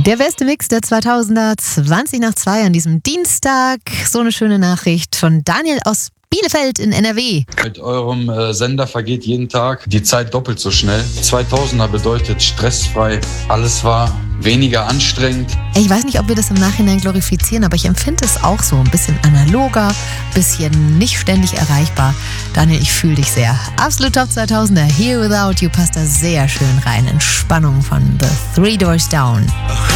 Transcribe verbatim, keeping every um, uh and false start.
Der beste Mix der zweitausender, zwanzig nach zwei an diesem Dienstag. So eine schöne Nachricht von Daniel aus Bielefeld in N R W. Mit eurem äh, Sender vergeht jeden Tag die Zeit doppelt so schnell. zweitausender bedeutet stressfrei. Alles war weniger anstrengend. Ich weiß nicht, ob wir das im Nachhinein glorifizieren, aber ich empfinde es auch so. Ein bisschen analoger, ein bisschen nicht ständig erreichbar. Daniel, ich fühle dich sehr. Absolut Top zweitausender. Here Without You passt da sehr schön rein. Entspannung von The Three Doors Down.